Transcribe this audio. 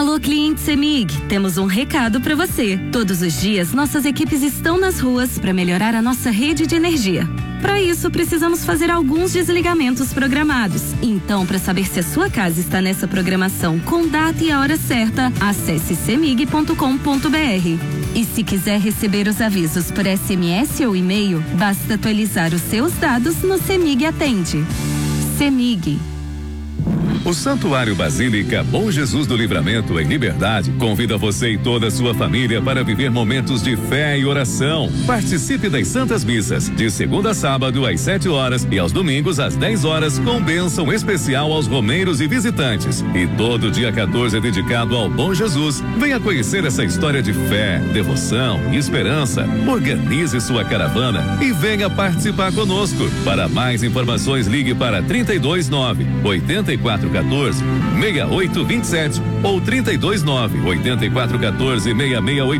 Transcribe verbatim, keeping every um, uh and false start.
Alô, cliente CEMIG, temos um recado para você. Todos os dias, nossas equipes estão nas ruas para melhorar a nossa rede de energia. Para isso, precisamos fazer alguns desligamentos programados. Então, para saber se a sua casa está nessa programação com data e a hora certa, acesse cemig ponto com ponto br. E se quiser receber os avisos por S M S ou e-mail, basta atualizar os seus dados no CEMIG Atende. CEMIG. O Santuário Basílica Bom Jesus do Livramento, em Liberdade, convida você e toda a sua família para viver momentos de fé e oração. Participe das Santas Missas, de segunda a sábado às sete horas e aos domingos às dez horas, com bênção especial aos romeiros e visitantes. E todo dia quatorze é dedicado ao Bom Jesus. Venha conhecer essa história de fé, devoção e esperança. Organize sua caravana e venha participar conosco. Para mais informações, ligue para trinta e dois nove, oitenta e quatro quatorze, sessenta e oito vinte e sete ou trinta e dois nove, oitenta e quatro quatorze, sessenta e seis oitenta.